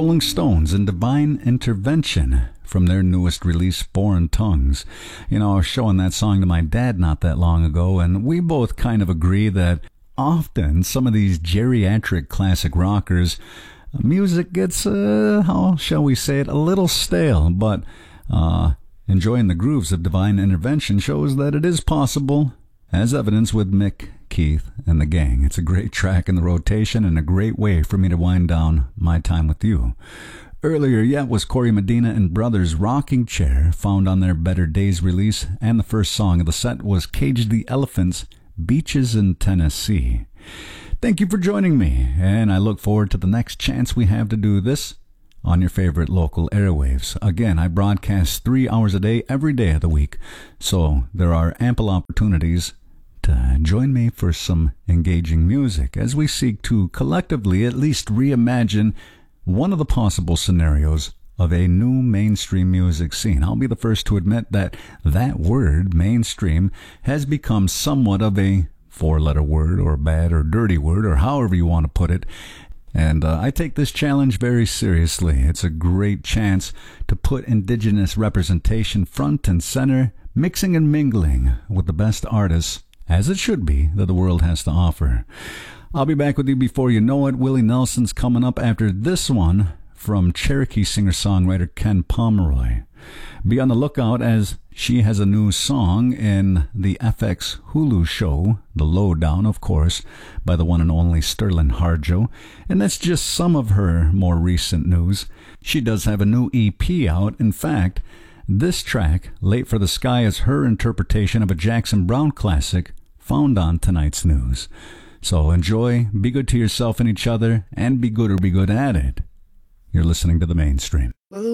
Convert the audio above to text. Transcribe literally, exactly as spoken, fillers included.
Rolling Stones and Divine Intervention from their newest release, Foreign Tongues. You know, I was showing that song to my dad not that long ago, and we both kind of agree that often some of these geriatric classic rockers, music gets, uh, how shall we say it, a little stale, but uh, enjoying the grooves of Divine Intervention shows that it is possible, as evidenced with Mick, Keith, and the gang. It's a great track in the rotation and a great way for me to wind down my time with you. Earlier yet was Corey Medina and Brothers' Rocking Chair, found on their Better Days release, and the first song of the set was Cage the Elephant's Beaches in Tennessee. Thank you for joining me, and I look forward to the next chance we have to do this on your favorite local airwaves. Again, I broadcast three hours a day every day of the week, so there are ample opportunities to join me for some engaging music as we seek to collectively at least reimagine one of the possible scenarios of a new mainstream music scene. I'll be the first to admit that that word, mainstream, has become somewhat of a four-letter word or bad or dirty word or however you want to put it. And uh, I take this challenge very seriously. It's a great chance to put indigenous representation front and center, mixing and mingling with the best artists, as it should be, that the world has to offer. I'll be back with you before you know it. Willie Nelson's coming up after this one from Cherokee singer-songwriter Ken Pomeroy. Be on the lookout as she has a new song in the F X Hulu show, The Lowdown, of course, by the one and only Sterling Harjo. And that's just some of her more recent news. She does have a new E P out. In fact, this track, Late for the Sky, is her interpretation of a Jackson Browne classic found on tonight's news. So enjoy, be good to yourself and each other, and be good or be good at it. You're listening to The Mainstream.